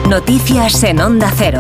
Noticias en Onda Cero.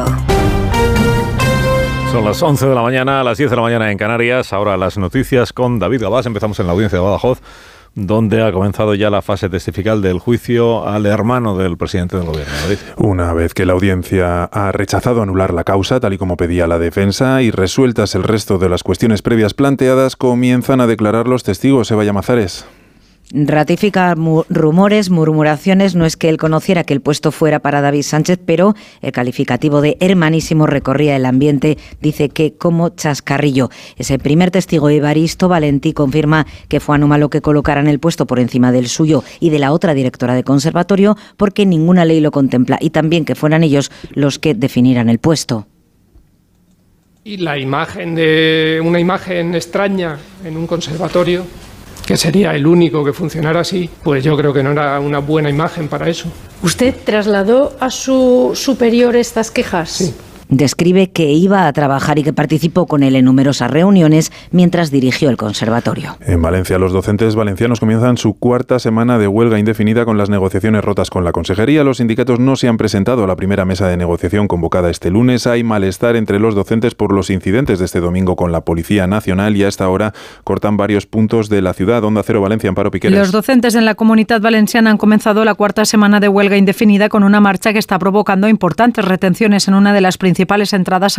Son las 11 de la mañana, a las 10 de la mañana en Canarias. Ahora las noticias con David Gabás. Empezamos en la audiencia de Badajoz, donde ha comenzado ya la fase testifical del juicio al hermano del presidente del gobierno. David. Una vez que la audiencia ha rechazado anular la causa, tal y como pedía la defensa, y resueltas el resto de las cuestiones previas planteadas, comienzan a declarar los testigos. Eva Llamazares. Ratifica rumores, murmuraciones. No es que él conociera que el puesto fuera para David Sánchez, pero el calificativo de hermanísimo recorría el ambiente. Dice que como chascarrillo. Ese primer testigo, Evaristo Valentí, confirma que fue anómalo que colocaran el puesto por encima del suyo y de la otra directora de conservatorio, porque ninguna ley lo contempla, y también que fueran ellos los que definieran el puesto. Y la imagen de una imagen extraña en un conservatorio, que sería el único que funcionara así, pues yo creo que no era una buena imagen para eso. ¿Usted trasladó a su superior estas quejas? Sí. Describe que iba a trabajar y que participó con él en numerosas reuniones mientras dirigió el conservatorio. En Valencia, los docentes valencianos comienzan su cuarta semana de huelga indefinida con las negociaciones rotas con la consejería. Los sindicatos no se han presentado a la primera mesa de negociación convocada este lunes. Hay malestar entre los docentes por los incidentes de este domingo con la Policía Nacional y a esta hora cortan varios puntos de la ciudad. Onda Cero Valencia, Amparo Piqueres. Los docentes en la Comunidad Valenciana han comenzado la cuarta semana de huelga indefinida con una marcha que está provocando importantes retenciones en una de las principales entradas